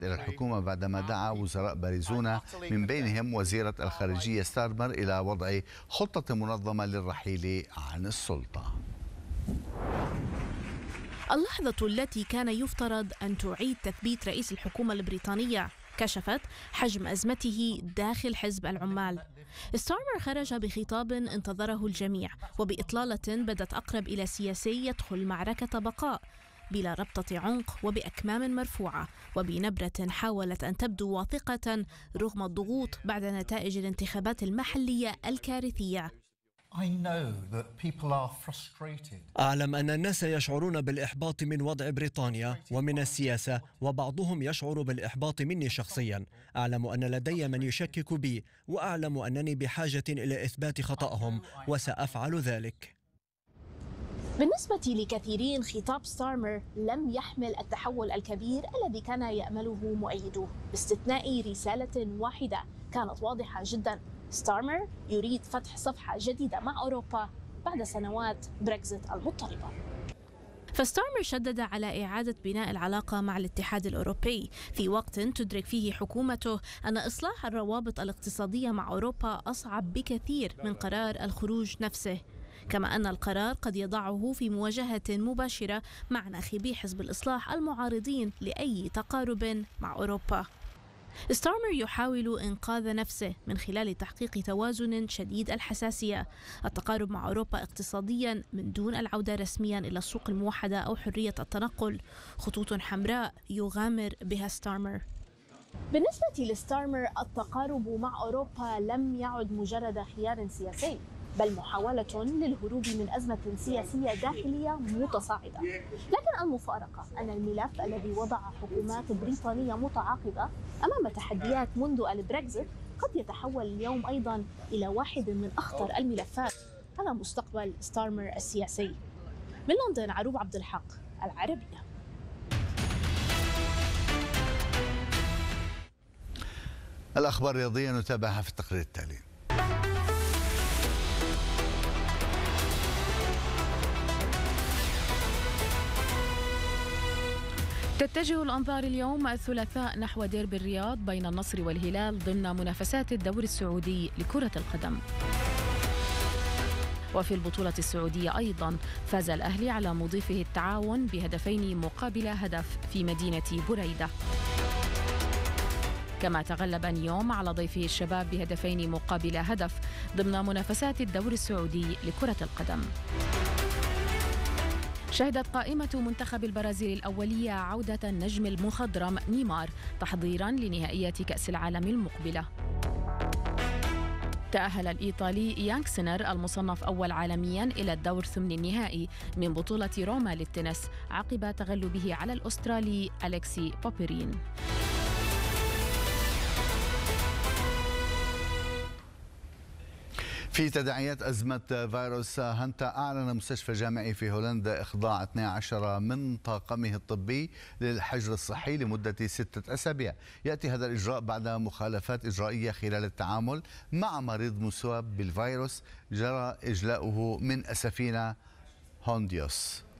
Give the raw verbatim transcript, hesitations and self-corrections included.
إلى الحكومة بعدما دعا وزراء باريزونا من بينهم وزيرة الخارجية ستارمر إلى وضع خطة منظمة للرحيل عن السلطة. اللحظة التي كان يفترض أن تعيد تثبيت رئيس الحكومة البريطانية كشفت حجم أزمته داخل حزب العمال. ستارمر خرج بخطاب انتظره الجميع وبإطلالة بدت أقرب إلى سياسي يدخل معركة بقاء بلا ربطة عنق وبأكمام مرفوعة وبنبرة حاولت أن تبدو واثقة رغم الضغوط بعد نتائج الانتخابات المحلية الكارثية. أعلم أن الناس يشعرون بالإحباط من وضع بريطانيا ومن السياسة، وبعضهم يشعر بالإحباط مني شخصيا. أعلم أن لدي من يشكك بي، وأعلم أنني بحاجة إلى إثبات خطأهم، وسأفعل ذلك. بالنسبة لكثيرين خطاب ستارمر لم يحمل التحول الكبير الذي كان يأمله مؤيدوه، باستثناء رسالة واحدة كانت واضحة جدا: ستارمر يريد فتح صفحة جديدة مع أوروبا بعد سنوات بريكزيت المضطربة. فستارمر شدد على إعادة بناء العلاقة مع الاتحاد الأوروبي في وقت تدرك فيه حكومته أن إصلاح الروابط الاقتصادية مع أوروبا أصعب بكثير من قرار الخروج نفسه، كما أن القرار قد يضعه في مواجهة مباشرة مع ناخبي حزب الإصلاح المعارضين لأي تقارب مع أوروبا. ستارمر يحاول إنقاذ نفسه من خلال تحقيق توازن شديد الحساسية: التقارب مع أوروبا اقتصاديا من دون العودة رسميا إلى السوق الموحدة أو حرية التنقل، خطوط حمراء يغامر بها ستارمر. بالنسبة لستارمر التقارب مع أوروبا لم يعد مجرد خيار سياسي، بل محاولة للهروب من أزمة سياسية داخلية متصاعدة. لكن المفارقة أن الملف الذي وضع حكومات بريطانية متعاقبة أمام تحديات منذ البريكزيت قد يتحول اليوم أيضا إلى واحد من أخطر الملفات على مستقبل ستارمر السياسي. من لندن، عروب عبد الحق، العربية. الأخبار الرياضية نتابعها في التقرير التالي. تتجه الأنظار اليوم الثلاثاء نحو ديربي الرياض بين النصر والهلال ضمن منافسات الدوري السعودي لكرة القدم. وفي البطولة السعودية أيضا فاز الأهلي على مضيفه التعاون بهدفين مقابل هدف في مدينة بريدة، كما تغلب نيوم على ضيفه الشباب بهدفين مقابل هدف ضمن منافسات الدوري السعودي لكرة القدم. شهدت قائمة منتخب البرازيل الأولية عودة النجم المخضرم نيمار تحضيراً لنهائيات كأس العالم المقبلة. تأهل الإيطالي يانك سينر المصنف أول عالمياً إلى الدور ثمن النهائي من بطولة روما للتنس عقب تغلبه على الأسترالي أليكسي بوبيرين. في تداعيات أزمة فيروس هانتا، أعلن مستشفى جامعي في هولندا إخضاع اثني عشر من طاقمه الطبي للحجر الصحي لمدة ستة أسابيع. يأتي هذا الإجراء بعد مخالفات إجرائية خلال التعامل مع مريض مصاب بالفيروس جرى إجلاؤه من أسفين هونديوس.